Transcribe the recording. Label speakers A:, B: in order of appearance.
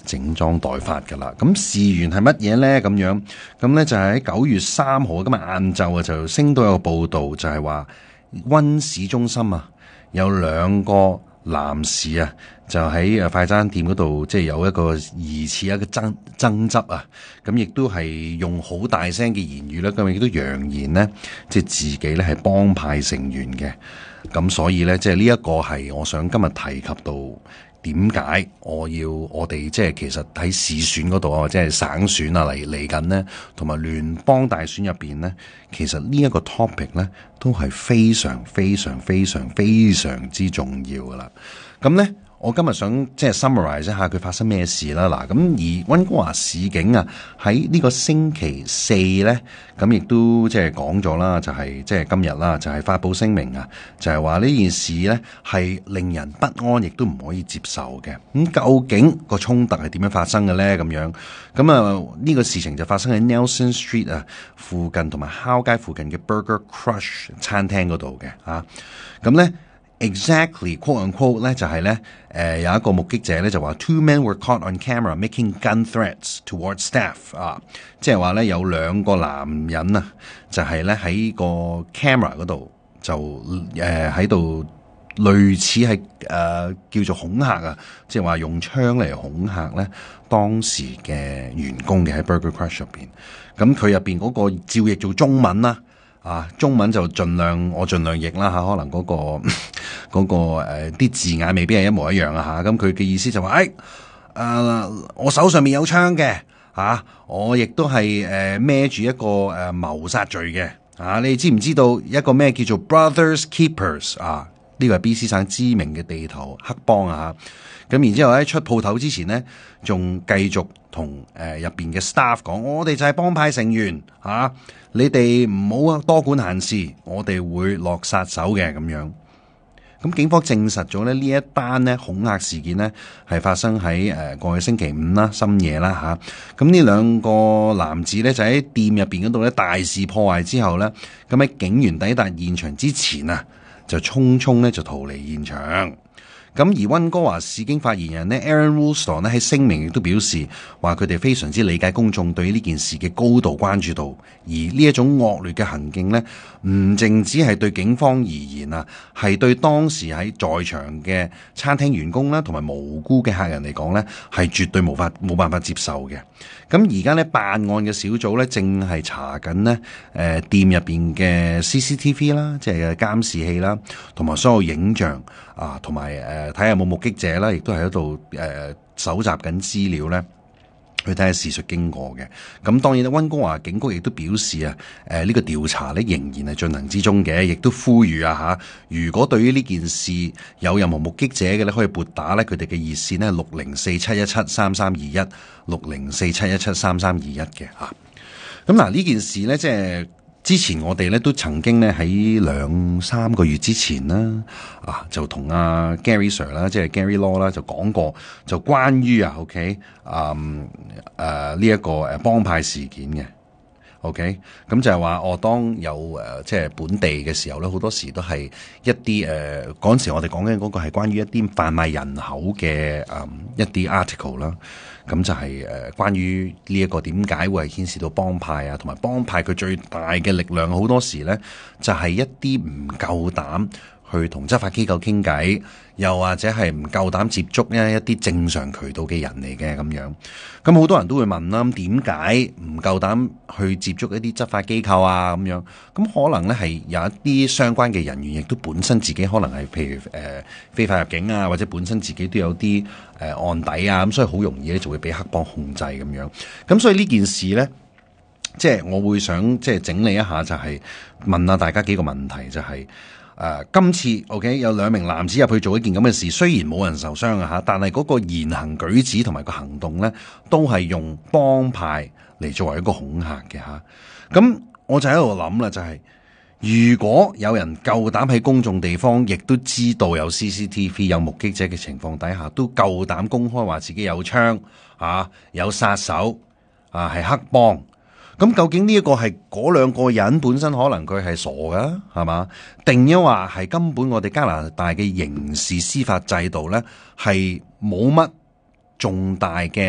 A: 整裝待發㗎啦。咁事源係乜嘢咧？咁樣咁咧就係喺9月3號今日晏晝啊，就升到有個報道，就係話溫市中心啊有2個男士啊，就喺快餐店嗰度，即係有一個疑似一個爭執啊，咁亦都係用好大聲嘅言語咧，咁亦都揚言呢，即係自己咧係幫派成員嘅，咁所以咧，即係呢一個係我想今日提及到。點解我哋即係其實喺市選嗰度啊，或者係省選啊嚟緊呢，同埋聯邦大選入邊呢，其實呢一個 topic 呢都係非常非常非常非常之重要噶啦。咁呢，我今日想即係 summarize 一下佢發生咩事啦。嗱，咁而溫哥華市警啊喺呢個星期四呢，咁亦都即係講咗啦，就係即係今日啦，就係發佈聲明啊，就係話呢件事呢係令人不安，亦都唔可以接受嘅。咁究竟個衝突係點樣發生嘅呢？咁樣咁啊呢個事情就發生喺 Nelson Street 啊附近同埋烤街附近嘅 Burger Crush 餐廳嗰度嘅啊，咁呢。Exactly quote unquote 咧就係咧有一個目擊者咧就話 two men were caught on camera making gun threats towards staff 啊，即係話咧有2個男人啊就係咧喺個 camera 嗰度就喺度類似係叫做恐嚇啊，即係話用槍嚟恐嚇咧當時嘅員工嘅喺 Burger Crush 入邊，咁佢入邊嗰個照譯做中文啦。中文就我盡量譯啦吓，可能嗰個啲字眼未必係一模一樣啊吓，咁佢嘅意思就話我手上面有槍嘅我亦都係孭住一個謀殺罪嘅你知唔知道一個咩叫做 Brothers Keepers 呢個係 BC 省知名嘅地頭黑幫咁然之後喺出鋪頭之前呢，仲繼續同入邊嘅 staff 講，我哋就係幫派成員你哋唔好多管閒事，我哋會落殺手嘅咁樣。咁警方證實咗咧呢一單咧恐嚇事件呢係發生喺過去星期5啦深夜啦咁呢2個男子咧就喺店入邊嗰度咧大肆破壞之後咧，咁喺警員抵達現場之前啊，就匆匆咧就逃離現場。咁而溫哥華市警發言人呢 Aaron Woolston 呢喺聲明亦都表示話佢哋非常之理解公眾對呢件事嘅高度關注度，而呢一種惡劣嘅行徑呢，唔淨止係對警方而言係對當時喺在場嘅餐廳員工啦同埋無辜嘅客人嚟講呢，係絕對冇辦法接受嘅。咁而家呢辦案嘅小組呢，正係查緊呢店入邊嘅 CCTV 啦，即係監視器啦，同埋所有影像同埋睇下有冇目擊者啦，亦都係喺度搜集緊資料咧，去睇下事實經過嘅。咁當然溫哥華警局亦都表示呢個調查咧仍然係進行之中嘅，亦都呼籲如果對於呢件事有任何目擊者嘅咧，可以撥打咧佢哋嘅熱線咧604-717-3321 604-717-3321嘅咁嗱呢件事咧即係。之前我哋咧都曾經咧喺2-3個月之前啦，就同Gary Sir 啦，即係 Gary Law 啦，就講過就關於OK 呢一個幫派事件嘅 OK， 咁就係話當有即係本地嘅時候咧，好多時都係一啲嗰陣時我哋講緊嗰個係關於一啲販賣人口嘅一啲 article 啦。咁就係關於呢一個點解會係牽涉到幫派同埋幫派佢最大嘅力量好多時咧，就係一啲唔夠膽去同執法機構傾偈，又或者係唔夠膽接觸一啲正常渠道嘅人嚟嘅咁樣。咁好多人都會問啦，咁點解唔夠膽去接觸一啲執法機構咁樣？咁可能咧係有一啲相關嘅人員，亦都本身自己可能係譬如非法入境或者本身自己都有啲案底咁所以好容易咧就會俾黑幫控制咁樣。咁所以呢件事咧，即係我會想即係整理一下，就係問下大家幾個問題，就係今次 OK 有2名男子入去做一件咁嘅事，雖然冇人受傷但係嗰個言行舉止同埋個行動咧，都係用幫派嚟作為一個恐嚇嘅咁我就喺度諗啦，就係如果有人夠膽喺公眾地方，亦都知道有 CCTV 有目擊者嘅情況底下，都夠膽公開話自己有槍有殺手係黑幫。咁究竟呢一個係嗰2個人本身可能佢係傻噶係嘛？定抑或係根本我哋加拿大嘅刑事司法制度咧係冇乜重大嘅